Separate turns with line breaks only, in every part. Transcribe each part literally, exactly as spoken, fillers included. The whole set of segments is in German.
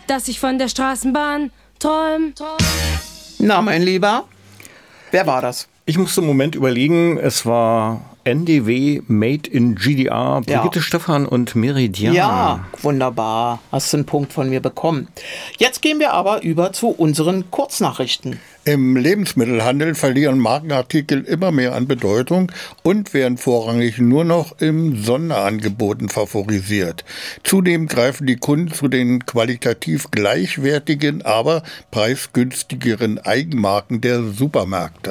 dass ich von der Straßenbahn träum.
Na, mein Lieber, wer war das?
Ich musste einen Moment überlegen, es war N D W Made in G D R, Brigitte
Ja.
Stephan und Meridian.
Ja, wunderbar. Hast du einen Punkt von mir bekommen. Jetzt gehen wir aber über zu unseren Kurznachrichten.
Im Lebensmittelhandel verlieren Markenartikel immer mehr an Bedeutung und werden vorrangig nur noch im Sonderangeboten favorisiert. Zudem greifen die Kunden zu den qualitativ gleichwertigen, aber preisgünstigeren Eigenmarken der Supermärkte.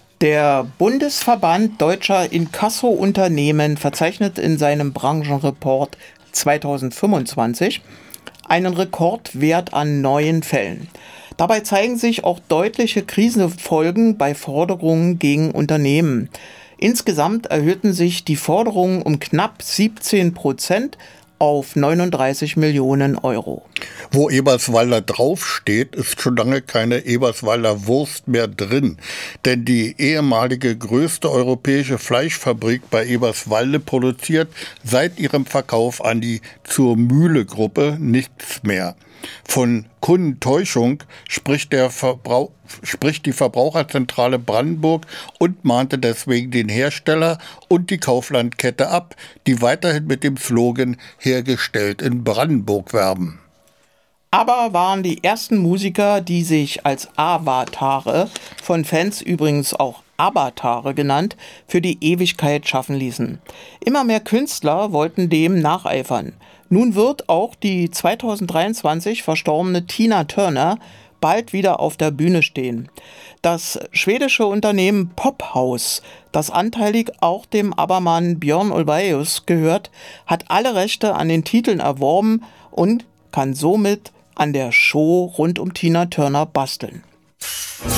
Der Bundesverband Deutscher Inkasso-Unternehmen verzeichnet in seinem Branchenreport zweitausendfünfundzwanzig einen Rekordwert an neuen Fällen. Dabei zeigen sich auch deutliche Krisenfolgen bei Forderungen gegen Unternehmen. Insgesamt erhöhten sich die Forderungen um knapp siebzehn Prozent auf neununddreißig Millionen Euro.
Wo Eberswalder draufsteht, ist schon lange keine Eberswalder Wurst mehr drin. Denn die ehemalige größte europäische Fleischfabrik bei Eberswalde produziert seit ihrem Verkauf an die Zur Mühle-Gruppe nichts mehr. Von Kundentäuschung spricht, der Verbrauch, spricht die Verbraucherzentrale Brandenburg und mahnte deswegen den Hersteller und die Kauflandkette ab, die weiterhin mit dem Slogan „Hergestellt in Brandenburg" werben.
Aber waren die ersten Musiker, die sich als Avatare, von Fans übrigens auch Avatare genannt, für die Ewigkeit schaffen ließen. Immer mehr Künstler wollten dem nacheifern. Nun wird auch die zweitausenddreiundzwanzig verstorbene Tina Turner bald wieder auf der Bühne stehen. Das schwedische Unternehmen Pophouse, das anteilig auch dem ABBA-Mann Björn Ulvaeus gehört, hat alle Rechte an den Titeln erworben und kann somit an der Show rund um Tina Turner basteln.